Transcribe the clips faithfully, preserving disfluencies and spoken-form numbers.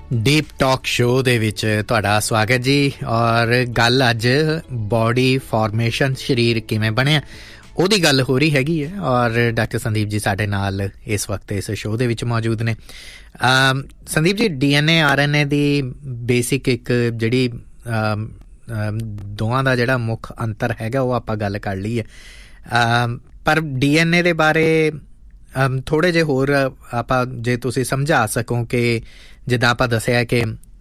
Deep talk show ਦੇ ਵਿੱਚ ਤੁਹਾਡਾ ਸਵਾਗਤ ਜੀ। ਔਰ ਗੱਲ ਅੱਜ ਬੋਡੀ ਫਾਰਮੇਸ਼ਨ, ਸਰੀਰ ਕਿਵੇਂ ਬਣਿਆ, ਉਹਦੀ ਗੱਲ ਹੋ ਰਹੀ ਹੈਗੀ ਹੈ। ਔਰ ਡਾਕਟਰ ਸੰਦੀਪ ਜੀ ਸਾਡੇ ਨਾਲ ਇਸ ਵਕਤ ਇਸ ਸ਼ੋਅ ਦੇ ਵਿੱਚ ਮੌਜੂਦ ਨੇ। Sandeep ji, D N A R N A the basic ਇੱਕ ਜਿਹੜੀ ਦੋਵਾਂ ਦਾ ਜਿਹੜਾ ਮੁੱਖ ਅੰਤਰ ਹੈਗਾ ਉਹ ਆਪਾਂ ਗੱਲ ਕਰ ਲਈ ਹੈ, ਪਰ ਡੀ ਐਨ ਏ ਦੇ ਬਾਰੇ ਥੋੜ੍ਹੇ ਜਿਹੇ ਹੋਰ ਆਪਾਂ ਜੇ ਤੁਸੀਂ ਸਮਝਾ ਸਕੋ ਕਿ ਜਿੱਦਾਂ ਆਪਾਂ ਦੱਸਿਆ ਕਿ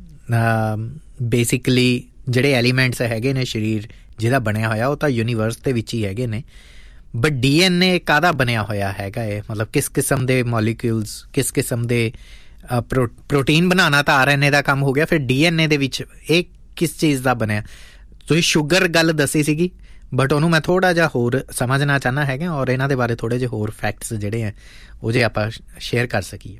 ਬੇਸਿਕਲੀ ਜਿਹੜੇ ਐਲੀਮੈਂਟਸ ਹੈਗੇ ਨੇ ਸਰੀਰ ਜਿਹਦਾ ਬਣਿਆ ਹੋਇਆ ਉਹ ਤਾਂ ਯੂਨੀਵਰਸ ਦੇ ਵਿੱਚ ਹੀ ਹੈਗੇ ਨੇ, ਬਟ ਡੀ ਐਨ ਏ ਕਾਹਦਾ ਬਣਿਆ ਹੋਇਆ ਹੈਗਾ ਹੈ? ਮਤਲਬ ਕਿਸ ਕਿਸਮ ਦੇ ਮੋਲੀਕਿਊਲਸ, ਕਿਸ ਕਿਸਮ ਦੇ ਪ੍ਰੋ ਪ੍ਰੋਟੀਨ ਬਣਾਉਣਾ ਤਾਂ ਆਰ ਐਨ ਏ ਦਾ ਕੰਮ ਹੋ ਗਿਆ, ਫਿਰ ਡੀ ਐਨ ਏ ਦੇ ਵਿੱਚ ਇਹ ਕਿਸ ਚੀਜ਼ ਦਾ ਬਣਿਆ? ਤੁਸੀਂ ਸ਼ੂਗਰ ਗੱਲ ਦੱਸੀ ਸੀਗੀ, ਬਟ ਉਹਨੂੰ ਮੈਂ ਥੋੜ੍ਹਾ ਜਿਹਾ ਹੋਰ ਸਮਝਣਾ ਚਾਹੁੰਦਾ ਹੈਗਾ, ਔਰ ਇਹਨਾਂ ਦੇ ਬਾਰੇ ਥੋੜ੍ਹੇ ਜਿਹੇ ਹੋਰ ਫੈਕਟਸ ਜਿਹੜੇ ਹੈ ਉਹ ਜੇ ਆਪਾਂ ਸ਼ੇਅਰ ਕਰ ਸਕੀਏ।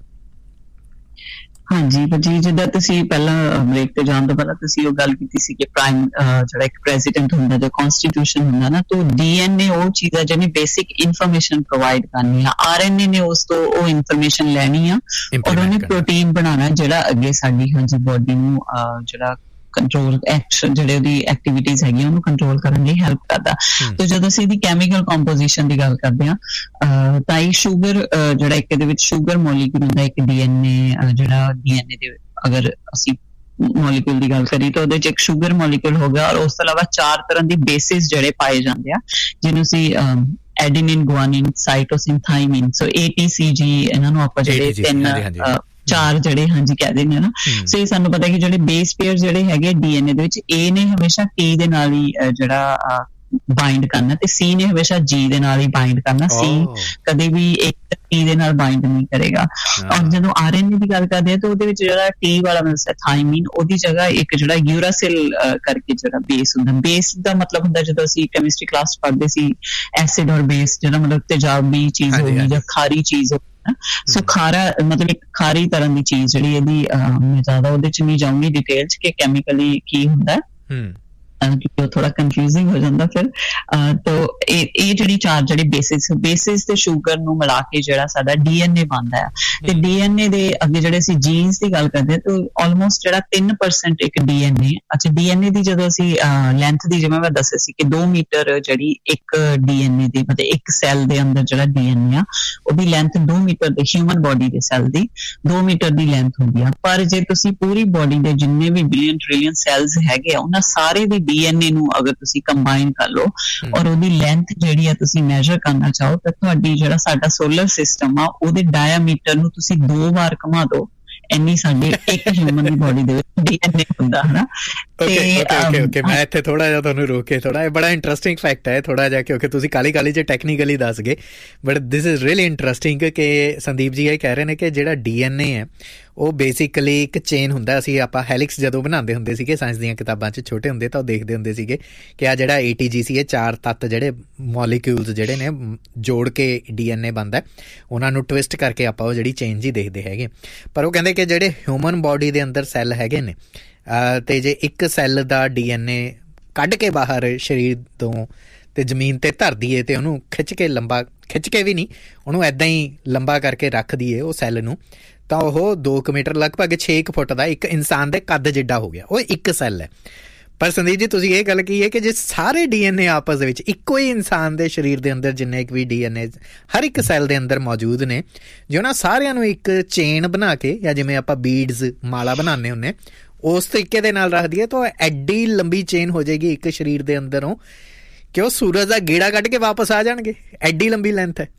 ਹਾਂਜੀ ਜੀ, ਜਿੱਦਾਂ ਤੁਸੀਂ ਪਹਿਲਾਂ ਬ੍ਰੇਕ ਤੇ ਜਾਣ ਤੋਂ ਪਹਿਲਾਂ ਤੁਸੀਂ ਉਹ ਗੱਲ ਕੀਤੀ ਸੀ ਕਿ ਪ੍ਰਾਈਮ ਜਿਹੜਾ ਇੱਕ ਪ੍ਰੈਜ਼ੀਡੈਂਟ ਹੁੰਦਾ ਜਾਂ ਕਨਸਟੀਟਿਊਸ਼ਨ ਹੁੰਦਾ ਨਾ, ਤਾਂ ਡੀ ਐਨ ਏ ਉਹ ਚੀਜ਼ ਆ ਜਿਹਨੇ ਬੇਸਿਕ ਇਨਫੋਰਮੇਸ਼ਨ ਪ੍ਰੋਵਾਈਡ ਕਰਨੀ ਆ, ਆਰ ਐਨ ਏ ਨੇ ਉਸ ਤੋਂ ਉਹ ਇਨਫੋਰਮੇਸ਼ਨ ਲੈਣੀ ਆ ਔਰ ਉਹਨੇ ਪ੍ਰੋਟੀਨ ਬਣਾਉਣਾ ਜਿਹੜਾ ਅੱਗੇ ਸਾਡੀ ਹਾਂਜੀ ਬੋਡੀ ਨੂੰ ਜਿਹੜਾ ਕੰਟਰੋਲ ਐਕਸ਼ਨ ਜਿਹੜੇ ਉਹਦੀ ਐਕਟੀਵਿਟੀਜ਼ ਹੈਗੀਆਂ ਉਹਨੂੰ ਕੰਟਰੋਲ ਕਰਨ ਲਈ ਹੈਲਪ ਕਰਦਾ। ਤੇ ਜਦੋਂ ਅਸੀਂ ਇਹਦੀ ਕੈਮੀਕਲ ਕੰਪੋਜੀਸ਼ਨ ਦੀ ਗੱਲ ਕਰਦੇ ਹਾਂ ਤਾਂ ਇਹ ਸ਼ੂਗਰ ਜਿਹੜਾ ਇੱਕ ਇਹਦੇ ਵਿੱਚ ਸ਼ੂਗਰ ਮੋਲੀਕਿਊਲ ਹੁੰਦਾ, ਇੱਕ ਡੀ ਐਨ ਏ ਜਿਹੜਾ ਡੀ ਐਨ ਏ ਦੇ ਅਗਰ ਅਸੀਂ ਮੋਲੀਕਿਊਲ ਦੀ ਗੱਲ ਕਰੀਏ ਤਾਂ ਉਹਦੇ ਚ ਇੱਕ ਸ਼ੂਗਰ ਮੋਲੀਕਿਊਲ ਹੋ ਗਿਆ, ਔਰ ਉਸ ਤੋਂ ਇਲਾਵਾ ਚਾਰ ਤਰ੍ਹਾਂ ਦੀ ਬੇਸਿਸ ਜਿਹੜੇ ਪਾਏ ਜਾਂਦੇ ਆ ਜਿਹਨੂੰ ਅਸੀਂ ਐਡੀਨਿਨ, ਗੁਆਨਿਨ, ਸਾਈਟੋਸਿਨ, ਥਾਈਮਿਨ, ਸੋ ਏ ਟੀ ਸੀ ਜੀ ਇਹਨਾਂ ਨੂੰ ਆਪਾਂ ਜਿਹੜੇ ਤਿੰਨ ਚਾਰ ਜਿਹੜੇ ਹਾਂਜੀ ਕਹਿ ਦਿੰਦੇ ਆ ਨਾ। ਸੋ ਇਹ ਸਾਨੂੰ ਪਤਾ ਕਿ ਜਿਹੜੇ ਬੇਸ ਪੇਅਰ ਜਿਹੜੇ ਹੈਗੇ ਡੀ ਐਨ ਏ ਦੇ ਵਿੱਚ, ਏ ਨੇ ਹਮੇਸ਼ਾ ਟੀ ਦੇ ਨਾਲ ਹੀ ਜਿਹੜਾ ਬਾਈਂਡ ਕਰਨਾ ਤੇ ਸੀ ਨੇ ਹਮੇਸ਼ਾ ਜੀ ਦੇ ਨਾਲ ਹੀ ਬਾਈਂਡ ਕਰਨਾ, ਸੀ ਕਦੇ ਵੀ ਇੱਕ ਟੀ ਦੇ ਨਾਲ ਬਾਈਂਡ ਨਹੀਂ ਕਰੇਗਾ। ਔਰ ਜਦੋਂ ਆਰ ਐਨ ਏ ਦੀ ਗੱਲ ਕਰਦੇ ਆ ਤਾਂ ਉਹਦੇ ਵਿੱਚ ਜਿਹੜਾ ਟੀ ਵਾਲਾ ਮਿਲਦਾ ਥਾਈਮਿਨ, ਉਹਦੀ ਜਗ੍ਹਾ ਇੱਕ ਜਿਹੜਾ ਯੂਰਾਸਿਲ ਕਰਕੇ ਜਿਹੜਾ ਬੇਸ ਹੁੰਦਾ, ਬੇਸ ਦਾ ਮਤਲਬ ਹੁੰਦਾ ਜਦੋਂ ਅਸੀਂ ਕੈਮਿਸਟਰੀ ਕਲਾਸ ਪੜ੍ਹਦੇ ਸੀ ਐਸਿਡ ਔਰ ਬੇਸ, ਜਿਹੜਾ ਮਤਲਬ ਤੇਜ਼ਾਬੀ ਚੀਜ਼ ਹੋਗੀ ਜਾਂ ਖਾਰੀ ਚੀਜ਼ ਹੋ ਸੋ ਖਾਰਾ ਮਤਲਬ ਇੱਕ ਖਾਰੀ ਤਰ੍ਹਾਂ ਦੀ ਚੀਜ਼ ਜਿਹੜੀ ਇਹਦੀ ਮੈਂ ਜ਼ਿਆਦਾ ਉਹਦੇ ਚ ਨਹੀਂ ਜਾਊਂਗੀ ਡਿਟੇਲ ਚ ਕਿ ਕੈਮੀਕਲੀ ਕੀ ਹੁੰਦਾ, ਕਿਉਂਕਿ ਉਹ ਥੋੜਾ ਕਨਫਿਊਜ਼ਿੰਗ ਹੋ ਜਾਂਦਾ ਫਿਰ। ਤੋ ਇਹ ਇਹ ਜਿਹੜੀ ਚਾਰ ਜਿਹੜੇ ਬੇਸਿਸ ਬੇਸਿਸ ਤੇ ਸ਼ੂਗਰ ਨੂੰ ਮਿਲਾ ਕੇ ਜਿਹੜਾ ਸਾਡਾ ਡੀ ਐਨ ਏ ਬਣਦਾ ਆ। ਤੇ ਡੀ ਐਨ ਏ ਦੇ ਅੱਗੇ ਜਿਹੜੇ ਅਸੀਂ ਜੀਨਸ ਦੀ ਗੱਲ ਕਰਦੇ ਹਾਂ ਤਾਂ ਆਲਮੋਸਟ ਜਿਹੜਾ ਤਿੰਨ ਪਰਸੈਂਟ ਇੱਕ ਡੀ ਐਨ ਏ, ਅੱਛਾ ਡੀ ਐਨ ਏ ਦੀ ਜਦੋਂ ਅਸੀਂ ਲੈਂਥ ਦੀ ਜਿਵੇਂ ਮੈਂ ਦੱਸਿਆ ਸੀ ਕਿ ਦੋ ਮੀਟਰ ਜਿਹੜੀ ਇੱਕ ਡੀ ਐਨ ਏ ਦੀ ਮਤਲਬ ਇੱਕ ਸੈੱਲ ਦੇ ਅੰਦਰ ਜਿਹੜਾ ਡੀ ਐਨ ਏ ਆ ਉਹਦੀ ਲੈਂਥ ਦੋ ਮੀਟਰ ਦੇ ਹਿਊਮਨ ਬੋਡੀ ਦੇ ਸੈੱਲ ਦੀ ਦੋ ਮੀਟਰ ਦੀ ਲੈਂਥ ਹੁੰਦੀ ਆ। ਪਰ ਜੇ ਤੁਸੀਂ ਪੂਰੀ ਬੋਡੀ ਦੇ ਜਿੰਨੇ ਵੀ ਬਿਲੀਅਨ ਟ੍ਰਿਲੀਅਨ ਸੈੱਲਸ ਹੈਗੇ ਆ ਉਹਨਾਂ ਸਾਰੇ ਦੀ ਡੀ ਐਨ ਏ ਨੂੰ ਅਗਰ ਤੁਸੀਂ ਕੰਬਾਈਨ ਕਰ ਲਓ ਔਰ ਉਹਦੀ ਲੈਂਥ ਜਿਹੜੀ ਆ ਤੁਸੀਂ ਮੈਜਰ ਕਰਨਾ ਚਾਹੋ ਤਾਂ ਤੁਹਾਡੀ ਜਿਹੜਾ ਸਾਡਾ ਸੋਲਰ ਸਿਸਟਮ ਆ ਉਹਦੇ ਡਾਇਆਮੀਟਰ ਨੂੰ ਤੁਸੀਂ ਦੋ ਵਾਰ ਘੁਮਾ ਦਿਓ, ਇੰਨੀ ਸਾਡੀ ਇੱਕ ਹਿਊਮਨ ਦੀ ਬੋਡੀ ਦੇ ਵਿੱਚ ਡੀ ਐਨ ਏ ਹੁੰਦਾ ਹੈ ਨਾ। ਓਕੇ ਓਕੇ ਓਕੇ ਮੈਂ ਇੱਥੇ ਥੋੜਾ ਜਿਹਾ ਤੁਹਾਨੂੰ ਰੋਕ ਕੇ ਥੋੜਾ ਬੜਾ ਇੰਟਰਸਟਿੰਗ ਫੈਕਟ ਹੈ ਥੋੜਾ ਜਿਹਾ, ਕਿਉਂਕਿ ਤੁਸੀਂ ਕਾਲੀ ਕਾਲੀ ਚ ਟੈਕਨੀਕਲੀ ਦੱਸ ਗਏ, but this is really interesting ਕਿ ਸੰਦੀਪ ਜੀ ਇਹ ਕਹਿ ਰਹੇ ਨੇ ਕਿ ਜਿਹੜਾ ਡੀ ਐਨ ਏ ਹੈ ਉਹ ਬੇਸਿਕਲੀ ਇੱਕ ਚੇਨ ਹੁੰਦਾ। ਅਸੀਂ ਆਪਾਂ ਹੈਲਿਕਸ ਜਦੋਂ ਬਣਾਉਂਦੇ ਹੁੰਦੇ ਸੀਗੇ ਸਾਇੰਸ ਦੀਆਂ ਕਿਤਾਬਾਂ 'ਚ ਛੋਟੇ ਹੁੰਦੇ ਤਾਂ ਉਹ ਦੇਖਦੇ ਹੁੰਦੇ ਸੀਗੇ ਕਿ ਆਹ ਜਿਹੜਾ ਏ ਟੀ ਜੀ ਸੀ ਇਹ ਚਾਰ ਤੱਤ ਜਿਹੜੇ ਮੋਲੀਕਿਊਲਸ ਜਿਹੜੇ ਨੇ ਜੋੜ ਕੇ ਡੀ ਐਨ ਏ ਬਣਦਾ, ਉਹਨਾਂ ਨੂੰ ਟਵਿਸਟ ਕਰਕੇ ਆਪਾਂ ਉਹ ਜਿਹੜੀ ਚੇਨ ਜੀ ਦੇਖਦੇ ਹੈਗੇ। ਪਰ ਉਹ ਕਹਿੰਦੇ ਕਿ ਜਿਹੜੇ ਹਿਊਮਨ ਬੋਡੀ ਦੇ ਅੰਦਰ ਸੈੱਲ ਹੈਗੇ ਨੇ ਅਤੇ ਜੇ ਇੱਕ ਸੈੱਲ ਦਾ ਡੀ ਐਨ ਏ ਕੱਢ ਕੇ ਬਾਹਰ ਸਰੀਰ ਤੋਂ ਅਤੇ ਜ਼ਮੀਨ 'ਤੇ ਧਰ ਦਈਏ ਅਤੇ ਉਹਨੂੰ ਖਿੱਚ ਕੇ ਲੰਬਾ ਖਿੱਚ ਕੇ ਵੀ ਨਹੀਂ ਉਹਨੂੰ ਇੱਦਾਂ ਹੀ ਲੰਬਾ ਕਰਕੇ ਰੱਖ ਦਈਏ ਉਹ ਸੈੱਲ ਨੂੰ, ਤਾਂ ਉਹ ਦੋ ਕੁ ਮੀਟਰ ਲਗਭਗ ਛੇ ਕੁ ਫੁੱਟ ਦਾ ਇੱਕ ਇਨਸਾਨ ਦੇ ਕੱਦ ਜਿੱਡਾ ਹੋ ਗਿਆ, ਉਹ ਇੱਕ ਸੈੱਲ ਹੈ। ਪਰ ਸੰਦੀਪ ਜੀ ਤੁਸੀਂ ਇਹ ਗੱਲ ਕੀ ਹੈ ਕਿ ਜੇ ਸਾਰੇ ਡੀ ਐਨ ਏ ਆਪਸ ਦੇ ਵਿੱਚ ਇੱਕੋ ਹੀ ਇਨਸਾਨ ਦੇ ਸਰੀਰ ਦੇ ਅੰਦਰ ਜਿੰਨੇ ਵੀ ਡੀ ਐਨ ਏ ਹਰ ਇੱਕ ਸੈੱਲ ਦੇ ਅੰਦਰ ਮੌਜੂਦ ਨੇ, ਜੇ ਉਹਨਾਂ ਸਾਰਿਆਂ ਨੂੰ ਇੱਕ ਚੇਨ ਬਣਾ ਕੇ ਜਾਂ ਜਿਵੇਂ ਆਪਾਂ ਬੀਡਸ ਮਾਲਾ ਬਣਾਉਂਦੇ ਹੁੰਦੇ ਉਸ ਤਰੀਕੇ ਦੇ ਨਾਲ ਰੱਖ ਦਈਏ ਤਾਂ ਐਡੀ ਲੰਬੀ ਚੇਨ ਹੋ ਜਾਏਗੀ ਇੱਕ ਸਰੀਰ ਦੇ ਅੰਦਰੋਂ ਕਿ ਉਹ ਸੂਰਜ ਦਾ ਗੇੜਾ ਕੱਢ ਕੇ ਵਾਪਸ ਆ ਜਾਣਗੇ, ਐਡੀ ਲੰਬੀ ਲੈਂਥ ਹੈ।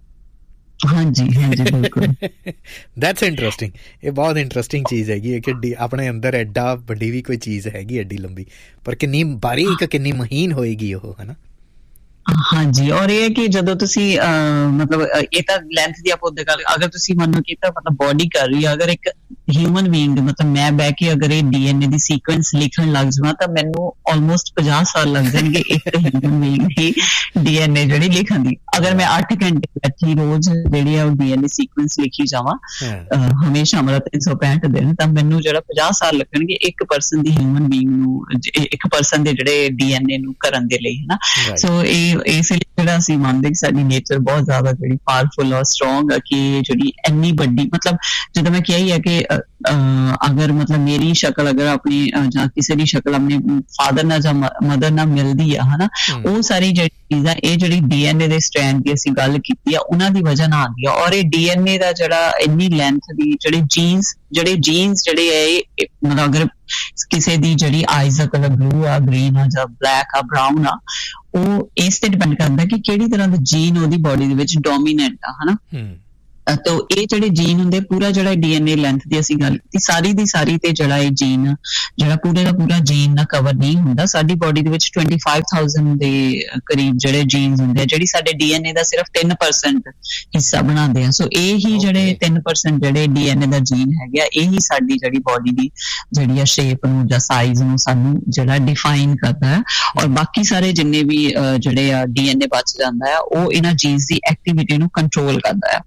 ਹਾਂਜੀ ਹਾਂਜੀ ਬਿਲਕੁਲ ਦੈਟਸ ਇੰਟਰਸਟਿੰਗ। ਇਹ ਬਹੁਤ ਇੰਟਰਸਟਿੰਗ ਚੀਜ਼ ਹੈਗੀ ਹੈ ਕਿ ਆਪਣੇ ਅੰਦਰ ਐਡਾ ਵੱਡੀ ਵੀ ਕੋਈ ਚੀਜ਼ ਹੈਗੀ ਐਡੀ ਲੰਬੀ, ਪਰ ਕਿੰਨੀ ਬਾਰੀਕ ਕਿੰਨੀ ਮਹੀਨ ਹੋਏਗੀ ਉਹ, ਹੈ ਨਾ। ਹਾਂਜੀ, ਔਰ ਇਹ ਹੈ ਕਿ ਜਦੋਂ ਤੁਸੀਂ ਮਤਲਬ ਇਹ ਤਾਂ ਲੈਂਥ ਦੀ ਆਪਾਂ ਉਹਦੇ ਗੱਲ ਅਗਰ ਤੁਸੀਂ ਮੰਨੋ ਕਿ ਤਾਂ ਮਤਲਬ ਬੋਡੀ ਕਰ ਰਹੀ ਹੈ, ਅਗਰ ਇੱਕ ਹਿਊਮਨ ਬੀਇੰਗ ਮਤਲਬ ਮੈਂ ਬਹਿ ਕੇ ਅਗਰ ਇਹ ਡੀ ਐਨ ਏ ਦੀ ਸੀਕੁਐਂਸ ਲਿਖਣ ਲੱਗ ਜਾਵਾਂ ਤਾਂ ਮੈਨੂੰ ਆਲਮੋਸਟ ਪੰਜਾਹ ਸਾਲ ਲੱਗ ਜਾਣਗੇ ਇੱਕ ਹਿਊਮਨ ਬੀਇੰਗ ਦੀ ਡੀ ਐਨ ਏ ਜਿਹੜੀ ਲਿਖਣ ਦੀ। ਅਗਰ ਮੈਂ ਅੱਠ ਘੰਟੇ ਬੈਠੀ ਰੋਜ਼ ਜਿਹੜੀ ਆ ਉਹ ਡੀ ਐਨ ਏ ਸੀਕੁਐਂਸ ਲਿਖੀ ਜਾਵਾਂ ਹਮੇਸ਼ਾ ਮਤਲਬ ਤਿੰਨ ਸੌ ਪੈਂਹਠ ਦਿਨ, ਤਾਂ ਮੈਨੂੰ ਜਿਹੜਾ ਪੰਜਾਹ ਸਾਲ ਲੱਗਣਗੇ ਇੱਕ ਪਰਸਨ ਦੀ ਹਿਊਮਨ ਬੀਇੰਗ ਨੂੰ ਇੱਕ ਪਰਸਨ ਦੇ ਜਿਹੜੇ ਡੀ ਐਨ ਏ ਨੂੰ ਕਰਨ ਦੇ ਲਈ, ਹੈ ਨਾ। ਸੋ ਇਹ ਇਸ ਲਈ ਜਿਹੜਾ ਅਸੀਂ ਮੰਨਦੇ ਕਿ ਸਾਡੀ ਨੇਚਰ ਬਹੁਤ ਜ਼ਿਆਦਾ ਜਿਹੜੀ ਪਾਵਰਫੁਲ ਔਰ ਸਟਰੋਂਗ ਆ ਕਿ ਜਿਹੜੀ ਇੰਨੀ ਵੱਡੀ ਮਤਲਬ ਜਦੋਂ ਮੈਂ ਕਿਹਾ ਹੀ ਹੈ ਕਿ ਅਗਰ ਮਤਲਬ ਮੇਰੀ ਸ਼ਕਲ ਅਗਰ ਆਪਣੀ ਜਾਂ ਕਿਸੇ ਦੀ ਸ਼ਕਲ ਆਪਣੇ ਫਾਦਰ ਨਾਲ ਜਾਂ ਮਦਰ ਨਾਲ ਮਿਲਦੀ ਆ ਹਨਾ, ਉਹ ਸਾਰੀ ਜਿਹੜੀ ਚੀਜ਼ਾਂ ਇਹ ਜਿਹੜੀ ਡੀਐਨਏ ਦੇ ਸਟ੍ਰੈਂਡ ਦੀ ਅਸੀਂ ਗੱਲ ਕੀਤੀ ਆ ਉਹਨਾਂ ਦੀ ਵਜ੍ਹਾ ਨਾਲ ਆਉਂਦੀ ਆ। ਔਰ ਇਹ ਡੀਐਨਏ ਦਾ ਜਿਹੜਾ ਇੰਨੀ ਲੈਂਥ ਦੀ ਜਿਹੜੇ ਜੀਨਸ ਜਿਹੜੇ ਜੀਨਸ ਜਿਹੜੇ ਹੈ ਮਤਲਬ ਅਗਰ ਕਿਸੇ ਦੀ ਜਿਹੜੀ ਆਈਜ਼ ਦਾ ਕਲਰ ਬਲੂ ਆ, ਗ੍ਰੀਨ ਆ ਜਾਂ ਬਲੈਕ ਆ, ਬਰਾਊਨ ਆ, ਉਹ ਇਸ ਤੇ ਡਿਪੈਂਡ ਕਰਦਾ ਕਿ ਕਿਹੜੀ ਤਰ੍ਹਾਂ ਦਾ ਜੀਨ ਉਹਦੀ ਬੋਡੀ ਦੇ ਵਿੱਚ ਡੋਮੀਨੈਂਟ ਆ ਹਨਾ। ਤਾਂ ਇਹ ਜਿਹੜੇ ਜੀਨ ਹੁੰਦੇ ਪੂਰਾ ਜਿਹੜਾ ਡੀਐਨਏ ਲੈਂਥ ਦੀ ਅਸੀਂ ਗੱਲ ਕੀਤੀ ਸਾਰੀ ਦੀ ਸਾਰੀ ਤੇ ਜਿਹੜਾ ਇਹ ਜੀਨ ਜਿਹੜਾ ਪੂਰੇ ਦਾ ਪੂਰਾ ਜੀਨ ਨਾਲ ਕਵਰ ਨਹੀਂ ਹੁੰਦਾ। ਸਾਡੀ ਬੋਡੀ ਦੇ ਵਿੱਚ ਟਵੈਂਟੀ ਫਾਈਵ ਥਾਊਜ਼ੈਂਡ ਦੇ ਕਰੀਬ ਜਿਹੜੇ ਜੀਨਸ ਹੁੰਦੇ ਆ ਜਿਹੜੀ ਸਾਡੇ ਡੀਐਨਏ ਦਾ ਸਿਰਫ ਤਿੰਨ ਪਰਸੈਂਟ ਹਿੱਸਾ ਬਣਾਉਂਦੇ ਆ। ਸੋ ਇਹ ਹੀ ਜਿਹੜੇ ਤਿੰਨ ਪਰਸੈਂਟ ਜਿਹੜੇ ਡੀਐਨਏ ਦਾ ਜੀਨ ਹੈਗੇ ਆ ਇਹੀ ਸਾਡੀ ਜਿਹੜੀ ਬੋਡੀ ਦੀ ਜਿਹੜੀ ਆ ਸ਼ੇਪ ਨੂੰ ਜਾਂ ਸਾਈਜ਼ ਨੂੰ ਸਾਨੂੰ ਜਿਹੜਾ ਡਿਫਾਈਨ ਕਰਦਾ ਹੈ। ਔਰ ਬਾਕੀ ਸਾਰੇ ਜਿੰਨੇ ਵੀ ਜਿਹੜੇ ਆ ਡੀਐਨਏ ਬਚ ਜਾਂਦਾ ਆ ਉਹ ਇਹਨਾਂ ਜੀਨਸ ਦੀ ਐਕਟੀਵਿਟੀ ਨੂੰ ਕੰਟਰੋਲ ਕਰਦਾ ਆ।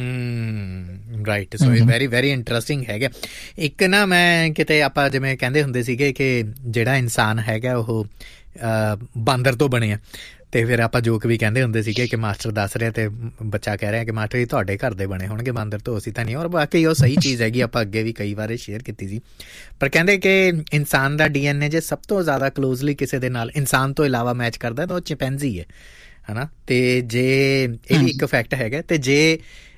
ਹਮ ਰਾਈਟ। ਸੋ ਇਹ ਵੈਰੀ ਵੈਰੀ ਇੰਟਰਸਟਿੰਗ ਹੈਗਾ। ਇੱਕ ਨਾ ਮੈਂ ਕਿਤੇ ਆਪਾਂ ਜਿਵੇਂ ਕਹਿੰਦੇ ਹੁੰਦੇ ਸੀਗੇ ਕਿ ਜਿਹੜਾ ਇਨਸਾਨ ਹੈਗਾ ਉਹ ਬਾਂਦਰ ਤੋਂ ਬਣਿਆ, ਤੇ ਫਿਰ ਆਪਾਂ ਜੋਕ ਵੀ ਕਹਿੰਦੇ ਹੁੰਦੇ ਸੀਗੇ ਕਿ ਮਾਸਟਰ ਦੱਸ ਰਿਹਾ ਤੇ ਬੱਚਾ ਕਹਿ ਰਿਹਾ ਕਿ ਮਾਸਟਰ ਜੀ ਤੁਹਾਡੇ ਘਰ ਦੇ ਬਣੇ ਹੋਣਗੇ ਬਾਂਦਰ ਤੋਂ, ਅਸੀਂ ਤਾਂ ਨਹੀਂ। ਔਰ ਬਾਕੀ ਉਹ ਸਹੀ ਚੀਜ਼ ਹੈਗੀ, ਆਪਾਂ ਅੱਗੇ ਵੀ ਕਈ ਵਾਰ ਸ਼ੇਅਰ ਕੀਤੀ ਸੀ। ਪਰ ਕਹਿੰਦੇ ਕਿ ਇਨਸਾਨ ਦਾ ਡੀ ਐਨ ਏ ਜੇ ਸਭ ਤੋਂ ਜ਼ਿਆਦਾ ਕਲੋਜ਼ਲੀ ਕਿਸੇ ਦੇ ਨਾਲ ਇਨਸਾਨ ਤੋਂ ਇਲਾਵਾ ਮੈਚ ਕਰਦਾ ਤਾਂ ਉਹ ਚਿੰਪੈਂਜ਼ੀ ਹੈ ਹੈ ਨਾ। ਤੇ ਜੇ ਇਹ ਵੀ ਇੱਕ ਫੈਕਟ ਹੈਗਾ। ਤੇ ਜੇ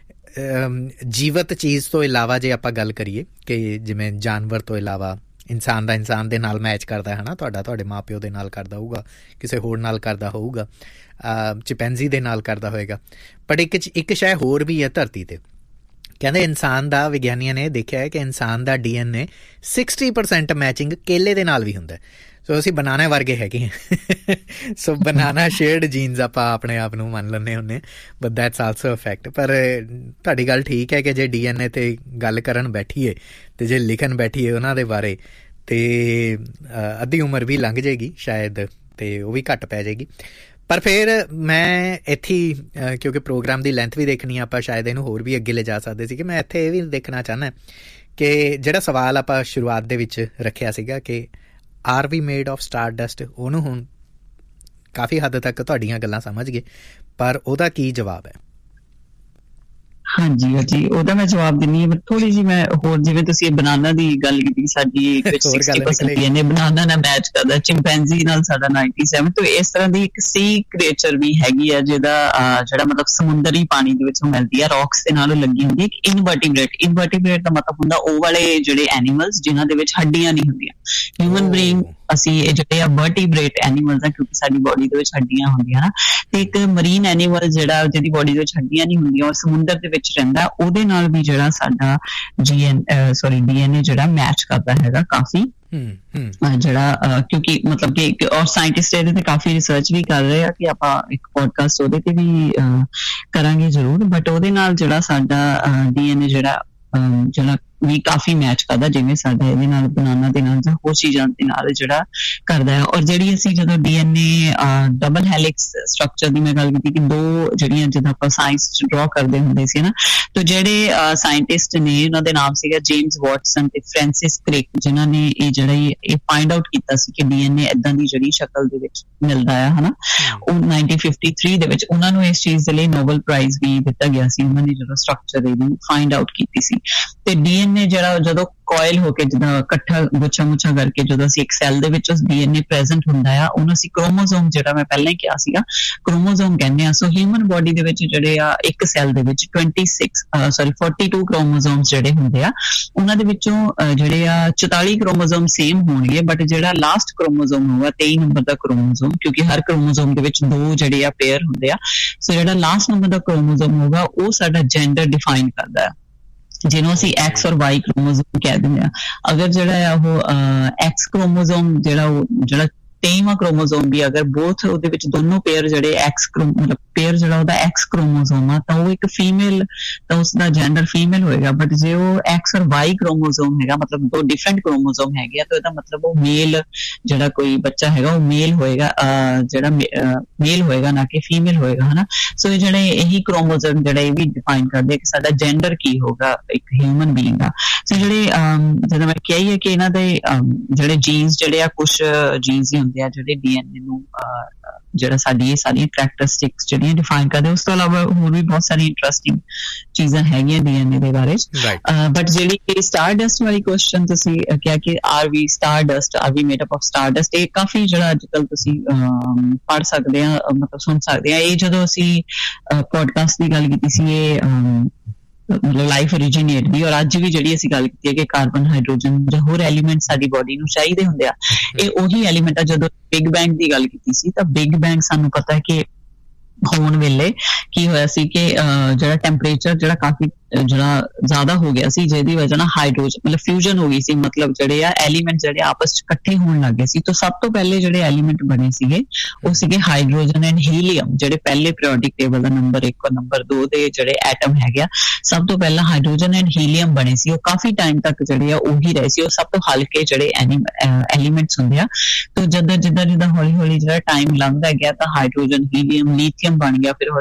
ਜੀਵਤ ਚੀਜ਼ ਤੋਂ ਇਲਾਵਾ ਜੇ ਆਪਾਂ ਗੱਲ ਕਰੀਏ ਕਿ ਜਿਵੇਂ ਜਾਨਵਰ ਤੋਂ ਇਲਾਵਾ ਇਨਸਾਨ ਦਾ ਇਨਸਾਨ ਦੇ ਨਾਲ ਮੈਚ ਕਰਦਾ ਹੈ ਨਾ, ਤੁਹਾਡਾ ਤੁਹਾਡੇ ਮਾਂ ਪਿਓ ਦੇ ਨਾਲ ਕਰਦਾ ਹੋਊਗਾ, ਕਿਸੇ ਹੋਰ ਨਾਲ ਕਰਦਾ ਹੋਊਗਾ, ਚਿੰਪੈਂਜ਼ੀ ਦੇ ਨਾਲ ਕਰਦਾ ਹੋਏਗਾ। ਪਰ ਇੱਕ ਇੱਕ ਸ਼ੈ ਹੋਰ ਵੀ ਹੈ ਧਰਤੀ ਤੇ। ਕਹਿੰਦੇ ਇਨਸਾਨ ਦਾ ਵਿਗਿਆਨੀਆਂ ਨੇ ਦੇਖਿਆ ਹੈ ਕਿ ਇਨਸਾਨ ਦਾ ਡੀ ਐਨ ਏ ਸਿਕਸਟੀ ਪਰਸੈਂਟ ਮੈਚਿੰਗ ਕੇਲੇ ਦੇ ਨਾਲ ਵੀ ਹੁੰਦਾ। ਸੋ ਅਸੀਂ ਬਨਾਨਾ ਵਰਗੇ ਹੈਗੇ ਹਾਂ। ਸੋ ਬਨਾਨਾ ਸ਼ੇਅਰਡ ਜੀਨਸ ਆਪਾਂ ਆਪਣੇ ਆਪ ਨੂੰ ਮੰਨ ਲੈਂਦੇ ਹੁੰਦੇ, but that's also a fact. ਪਰ ਤੁਹਾਡੀ ਗੱਲ ਠੀਕ ਹੈ ਕਿ ਜੇ ਡੀ ਐਨ ਏ 'ਤੇ ਗੱਲ ਕਰਨ ਬੈਠੀਏ ਅਤੇ ਜੇ ਲਿਖਣ ਬੈਠੀਏ ਉਹਨਾਂ ਦੇ ਬਾਰੇ, ਅਤੇ ਅੱਧੀ ਉਮਰ ਵੀ ਲੰਘ ਜਾਏਗੀ ਸ਼ਾਇਦ, ਅਤੇ ਉਹ ਵੀ ਘੱਟ ਪੈ ਜਾਏਗੀ। ਪਰ ਫਿਰ ਮੈਂ ਇੱਥੇ ਹੀ, ਕਿਉਂਕਿ ਪ੍ਰੋਗਰਾਮ ਦੀ ਲੈਂਥ ਵੀ ਦੇਖਣੀ ਆਪਾਂ, ਸ਼ਾਇਦ ਇਹਨੂੰ ਹੋਰ ਵੀ ਅੱਗੇ ਲਿਜਾ ਸਕਦੇ ਸੀ, ਕਿ ਮੈਂ ਇੱਥੇ ਇਹ ਵੀ ਦੇਖਣਾ ਚਾਹੁੰਦਾ ਕਿ ਜਿਹੜਾ ਸਵਾਲ ਆਪਾਂ ਸ਼ੁਰੂਆਤ ਦੇ ਵਿੱਚ ਰੱਖਿਆ ਸੀਗਾ ਕਿ R we made of star dust, ਉਹਨੂੰ ਹੁਣ ਕਾਫੀ ਹੱਦ ਤੱਕ ਤੁਹਾਡੀਆਂ ਗੱਲਾਂ ਸਮਝ ਗਏ, ਪਰ ਉਹਦਾ ਕੀ ਜਵਾਬ ਹੈ? ਹਾਂਜੀ ਹਾਂਜੀ ਉਹਦਾ ਮੈਂ ਜਵਾਬ ਦਿੰਦੀ ਹਾਂ, ਪਰ ਥੋੜੀ ਜਿਹੀ ਮੈਂ ਹੋਰ, ਜਿਵੇਂ ਤੁਸੀਂ ਇਹ ਬਨਾਨਾ ਦੀ ਗੱਲ ਕੀਤੀ, ਸਾਡੀ ਸਿਕਸਟੀ ਪਰਸੈਂਟ ਇਹਨੇ ਬਨਾਨਾ ਨਾਲ ਮੈਚ ਕਰਦਾ, ਚਿੰਪੈਂਜ਼ੀ ਨਾਲ ਸਾਡਾ ਨਾਈਨਟੀ ਸੈਵਨ। ਤੋਂ ਇਸ ਤਰ੍ਹਾਂ ਦੀ ਇੱਕ ਸੀ ਕ੍ਰੀਏਚਰ ਵੀ ਹੈਗੀ ਆ ਜਿਹਦਾ ਜਿਹੜਾ ਮਤਲਬ ਸਮੁੰਦਰੀ ਪਾਣੀ ਦੇ ਵਿੱਚੋਂ ਮਿਲਦੀ ਆ, ਰੌਕਸ ਦੇ ਨਾਲ ਲੱਗੀ ਹੁੰਦੀ ਹੈ, ਇਨਵਰਟੀਬ੍ਰੇਟ। ਇਨਵਰਟੀਬ੍ਰੇਟ ਦਾ ਮਤਲਬ ਹੁੰਦਾ ਉਹ ਵਾਲੇ ਜਿਹੜੇ ਐਨੀਮਲਸ ਜਿਨ੍ਹਾਂ ਦੇ ਵਿੱਚ ਹੱਡੀਆਂ ਨਹੀਂ ਹੁੰਦੀਆਂ। ਹਿਊਮਨ ਬੀਇੰਗ ਅਸੀਂ ਇਹ ਜਿਹੜੇ ਆ ਵਰਟੀਬ੍ਰੇਟ ਐਨੀਮਲਸ ਆ, ਕਿਉਂਕਿ ਸਾਡੀ ਬੋਡੀ ਦੇ ਵਿੱਚ ਹੱਡੀਆਂ ਹੁੰਦੀਆਂ ਨਾ। ਤੇ ਇੱਕ ਮਰੀਨ ਐਨੀਮਲ ਜਿਹੜਾ ਜਿਹਦੀ ਬੋਡੀ ਦੇ ਵਿੱਚ ਹੱਡੀਆਂ ਨਹੀਂ ਹੁੰਦੀਆਂ ਔਰ ਸਮੁੰਦਰ ਦੇ ਵਿੱਚ ਰਹਿੰਦਾ, ਉਹਦੇ ਨਾਲ ਵੀ ਜਿਹੜਾ ਸਾਡਾ ਜੀ ਐਨ ਸੋਰੀ ਡੀ ਐਨ ਏ ਜਿਹੜਾ ਮੈਚ ਕਰਦਾ ਹੈਗਾ ਕਾਫੀ। ਜਿਹੜਾ ਕਿਉਂਕਿ ਮਤਲਬ ਕਿ ਔਰ ਸਾਇੰਟਿਸਟ ਇਹਦੇ ਤੇ ਕਾਫੀ ਰਿਸਰਚ ਵੀ ਕਰ ਰਹੇ ਆ ਕਿ ਆਪਾਂ ਇੱਕ ਪੋਡਕਾਸਟ ਉਹਦੇ ਤੇ ਵੀ ਕਰਾਂਗੇ ਜ਼ਰੂਰ। ਬਟ ਉਹਦੇ ਨਾਲ ਜਿਹੜਾ ਸਾਡਾ ਡੀ ਐਨ ਏ ਜਿਹੜਾ ਜਿਹੜਾ ਵੀ ਕਾਫੀ ਮੈਚ ਕਰਦਾ, ਜਿਵੇਂ ਸਾਡਾ ਇਹਦੇ ਨਾਲ ਬਨਾਨਾ ਦੇ ਨਾਲ ਜਾਂ ਹੋਰ ਚੀਜ਼ਾਂ ਦੇ ਨਾਲ ਜਿਹੜਾ ਕਰਦਾ ਹੈ। ਔਰ ਜਿਹੜੀ ਅਸੀਂ ਜਦੋਂ D N A double helix structure ਦੀ ਮੈਂ ਗੱਲ ਕੀਤੀ ਕਿ ਦੋ ਜਿਹੜੀਆਂ ਜਿੱਦਾਂ ਆਪਾਂ ਸਾਇੰਸ ਚ ਡਰਾ ਕਰਦੇ ਹੁੰਦੇ ਸੀ ਨਾ, ਤਾਂ ਜਿਹੜੇ ਸਾਇੰਟਿਸਟ ਨੇ ਉਹਨਾਂ ਦੇ ਨਾਮ ਸੀਗਾ ਜੇਮਸ ਵਾਟਸਨ ਤੇ ਫ੍ਰੈਂਸਿਸ ਕ੍ਰਿਕ, ਜਿਨ੍ਹਾਂ ਨੇ ਇਹ ਜਿਹੜਾ ਇਹ ਫਾਈਂਡ ਆਊਟ ਕੀਤਾ ਸੀ ਕਿ ਡੀ ਐਨ ਏ ਏਦਾਂ ਦੀ ਜਿਹੜੀ ਸ਼ਕਲ ਦੇ ਵਿੱਚ ਮਿਲਦਾ ਆ ਹਨਾ। ਉਹ ਨਾਈਨਟੀਨ ਫਿਫਟੀ ਥ੍ਰੀ ਦੇ ਵਿੱਚ ਉਹਨਾਂ ਨੂੰ ਇਸ ਚੀਜ਼ ਦੇ ਲਈ ਨੋਬਲ ਪ੍ਰਾਈਜ਼ ਵੀ ਦਿੱਤਾ ਗਿਆ ਸੀ। ਉਹਨਾਂ ਨੇ ਜਦੋਂ ਸਟਰਕਚਰ ਇਹਦੀ ਫਾਈਂਡ ਆਊਟ ਕੀਤੀ ਸੀ। ਤੇ ਡੀ ਐਨ ਏ ਜਿਹੜਾ ਜਦੋਂ ਕੋਇਲ ਹੋ ਕੇ ਜਿੱਦਾਂ ਇਕੱਠਾ ਗੁੱਛਾ ਮੁੱਛਾ ਕਰਕੇ ਜਦੋਂ ਅਸੀਂ ਇੱਕ ਸੈੱਲ ਦੇ ਵਿੱਚ ਉਸ ਡੀ ਐਨ ਏ ਪ੍ਰੈਜ਼ੈਂਟ ਹੁੰਦਾ ਆ, ਉਹਨੂੰ ਅਸੀਂ ਕ੍ਰੋਮੋਜ਼ੋਮ, ਜਿਹੜਾ ਮੈਂ ਪਹਿਲਾਂ ਹੀ ਕਿਹਾ ਸੀਗਾ, ਕ੍ਰੋਮੋਜ਼ੋਮ ਕਹਿੰਦੇ ਆ। ਸੋ ਹਿਊਮਨ ਬੋਡੀ ਦੇ ਵਿੱਚ ਜਿਹੜੇ ਆ ਇੱਕ ਸੈੱਲ ਦੇ ਵਿੱਚ twenty six sorry forty to ਕ੍ਰੋਮੋਜ਼ੋਮਸ ਜਿਹੜੇ ਹੁੰਦੇ ਆ, ਉਹਨਾਂ ਦੇ ਵਿੱਚੋਂ ਜਿਹੜੇ ਆ ਚੁਤਾਲੀ ਕ੍ਰੋਮੋਜ਼ੋਮ ਸੇਮ ਹੋਣਗੇ, ਬਟ ਜਿਹੜਾ ਲਾਸਟ ਕ੍ਰੋਮੋਜ਼ੋਮ ਹੋਊਗਾ ਤੇਈ ਨੰਬਰ ਦਾ ਕ੍ਰੋਮੋਜ਼ੋਮ, ਕਿਉਂਕਿ ਹਰ ਕ੍ਰੋਮੋਜ਼ੋਮ ਦੇ ਵਿੱਚ ਦੋ ਜਿਹੜੇ ਆ ਪੇਅਰ ਹੁੰਦੇ ਆ। ਸੋ ਜਿਹੜਾ ਲਾਸਟ ਨੰਬਰ ਦਾ ਕ੍ਰੋਮੋਜ਼ੋਮ ਹੋਊਗਾ ਉਹ ਸਾਡਾ ਜੈਂਡਰ ਡਿਫਾਈਨ ਕਰਦਾ ਹੈ, ਜਿਹਨੂੰ ਅਸੀਂ ਐਕਸ ਔਰ ਵਾਈ ਕ੍ਰੋਮੋਜ਼ੋਮ ਕਹਿ ਦਿੰਦੇ ਆ। ਅਗਰ ਜਿਹੜਾ ਆ ਉਹ ਐਕਸ ਕ੍ਰੋਮੋਜ਼ੋਮ ਜਿਹੜਾ ਉਹ ਜਿਹੜਾ ਤੇਈਵਾਂ ਕ੍ਰੋਮੋਜ਼ੋਮ ਵੀ ਅਗਰ ਬੋਥ ਉਹਦੇ ਵਿੱਚ ਦੋਨੋਂ ਪੇਅਰ ਜਿਹੜੇ ਐਕਸ ਮਤਲਬ ਪੇਅਰ ਜਿਹੜਾ ਉਹਦਾ ਐਕਸ ਕ੍ਰੋਮੋਜ਼ੋਮ ਆ, ਤਾਂ ਉਹ ਇੱਕ ਫੀਮੇਲ, ਤਾਂ ਉਸਦਾ ਜੈਂਡਰ ਫੀਮੇਲ ਹੋਏਗਾ। ਬਟ ਜੇ ਉਹ ਐਕਸ ਔਰ ਵਾਈ ਕ੍ਰੋਮੋਜ਼ੋਮ ਹੈਗਾ, ਮਤਲਬ ਦੋ ਡਿਫਰੈਂਟ ਕ੍ਰੋਮੋਜ਼ੋਮ ਹੈਗੇ ਆ, ਤਾਂ ਇਹਦਾ ਮਤਲਬ ਉਹ ਮੇਲ ਜਿਹੜਾ ਕੋਈ ਬੱਚਾ ਹੈਗਾ ਉਹ ਮੇਲ ਹੋਏਗਾ, ਜਿਹੜਾ ਮੇਲ ਹੋਏਗਾ ਨਾ ਕਿ ਫੀਮੇਲ ਹੋਏਗਾ ਹਨਾ। ਸੋ ਇਹ ਜਿਹੜੇ ਇਹੀ ਕ੍ਰੋਮੋਜ਼ੋਮ ਜਿਹੜਾ ਇਹ ਵੀ ਡਿਫਾਈਨ ਕਰਦੇ ਕਿ ਸਾਡਾ ਜੈਂਡਰ ਕੀ ਹੋਗਾ ਇੱਕ ਹਿਊਮਨ ਬੀਇੰਗ ਦਾ। ਸੋ ਜਿਹੜੇ ਜਦੋਂ ਮੈਂ ਕਿਹਾ ਹੀ ਹੈ ਕਿ ਇਹਨਾਂ ਦੇ ਜਿਹੜੇ ਜੀਨਸ ਜਿਹੜੇ ਆ ਕੁਛ ਜੀਨਸ ਹੀ ਹੁੰਦੇ ਆ ਜਿਹੜੇ ਡੀ ਐਨ ਏ ਨੂੰ ਜਿਹੜਾ ਸਾਡੀ ਇਹ ਸਾਰੀਆਂ ਕਰੈਕਟਰਿਸਟਿਕਸ ਜਿਹੜੀਆਂ ਡਿਫਾਈਨ ਕਰਦੇ। ਉਸ ਤੋਂ ਇਲਾਵਾ ਹੋਰ ਵੀ ਬਹੁਤ ਸਾਰੀ ਇੰਟਰਸਟਿੰਗ ਚੀਜ਼ਾਂ ਹੈਗੀਆਂ ਡੀ ਐਨ ਏ ਦੇ ਬਾਰੇ। ਬਟ ਜਿਹੜੀ ਸਟਾਰ ਡਸਟ ਵਾਲੀ ਕੁਐਸਚਨ ਤੁਸੀਂ ਕਿਹਾ ਕਿ R we star dust, R we made up of star dust, ਇਹ ਕਾਫੀ ਜਿਹੜਾ ਅੱਜ ਕੱਲ੍ਹ ਤੁਸੀਂ ਪੜ੍ਹ ਸਕਦੇ ਆ, ਮਤਲਬ ਸੁਣ ਸਕਦੇ ਆ। ਇਹ ਜਦੋਂ ਅਸੀਂ ਪੋਡਕਾਸਟ ਦੀ ਗੱਲ ਕੀਤੀ ਸੀ ਇਹ ਮਤਲਬ ਲਾਈਫ ਓਰੀਜੀਨੇਟ ਦੀ, ਔਰ ਅੱਜ ਵੀ ਜਿਹੜੀ ਅਸੀਂ ਗੱਲ ਕੀਤੀ ਹੈ ਕਿ ਕਾਰਬਨ, ਹਾਈਡਰੋਜਨ ਜਾਂ ਹੋਰ ਐਲੀਮੈਂਟ ਸਾਡੀ ਬੋਡੀ ਨੂੰ ਚਾਹੀਦੇ ਹੁੰਦੇ ਆ, ਇਹ ਉਹੀ ਐਲੀਮੈਂਟ ਆ। ਜਦੋਂ ਬਿਗ ਬੈਂਗ ਦੀ ਗੱਲ ਕੀਤੀ ਸੀ ਤਾਂ ਬਿਗ ਬੈਂਗ ਸਾਨੂੰ ਪਤਾ ਹੈ ਕਿ ਹੋਣ ਵੇਲੇ ਕੀ ਹੋਇਆ ਸੀ ਕਿ ਜਿਹੜਾ ਟੈਂਪਰੇਚਰ ਜਿਹੜਾ ਕਾਫੀ ਜਿਹੜਾ ਜ਼ਿਆਦਾ ਹੋ ਗਿਆ ਸੀ, ਜਿਹਦੀ ਵਜ੍ਹਾ ਨਾਲ ਹਾਈਡਰੋਜਨ ਮਤਲਬ ਫਿਊਜ਼ਨ ਹੋ ਗਈ ਸੀ, ਮਤਲਬ ਜਿਹੜੇ ਆ ਐਲੀਮੈਂਟ ਜਿਹੜੇ ਆਪਸ 'ਚ ਇਕੱਠੇ ਹੋਣ ਲੱਗ ਗਏ ਸੀ। ਤਾਂ ਸਭ ਤੋਂ ਪਹਿਲੇ ਜਿਹੜੇ ਐਲੀਮੈਂਟ ਬਣੇ ਸੀਗੇ ਉਹ ਸੀਗੇ ਹਾਈਡਰੋਜਨ ਐਂਡ ਹੀਲੀਅਮ, ਜਿਹੜੇ ਪਹਿਲੇ ਪੀਰੀਓਡਿਕ ਟੇਬਲ ਦਾ ਨੰਬਰ ਇੱਕ ਔਰ ਨੰਬਰ ਦੋ ਦੇ ਜਿਹੜੇ ਐਟਮ ਹੈਗੇ ਆ, ਸਭ ਤੋਂ ਪਹਿਲਾਂ ਹਾਈਡਰੋਜਨ ਐਂਡ ਹੀਲੀਅਮ ਬਣੇ ਸੀ। ਉਹ ਕਾਫੀ ਟਾਈਮ ਤੱਕ ਜਿਹੜੇ ਆ ਉਹੀ ਰਹੇ ਸੀ, ਉਹ ਸਭ ਤੋਂ ਹਲਕੇ ਜਿਹੜੇ ਐਲੀਮੈਂਟਸ ਹੁੰਦੇ ਆ। ਤਾਂ ਜਿੱਦਾਂ ਜਿੱਦਾਂ ਜਿੱਦਾਂ ਹੌਲੀ ਹੌਲੀ ਜਿਹੜਾ ਟਾਈਮ ਲੰਘਦਾ ਗਿਆ ਤਾਂ ਹਾਈਡਰੋਜਨ, ਹੀਲੀਅਮ, ਲੀਥੀਅਮ ਬਣ ਗਿਆ, ਫਿਰ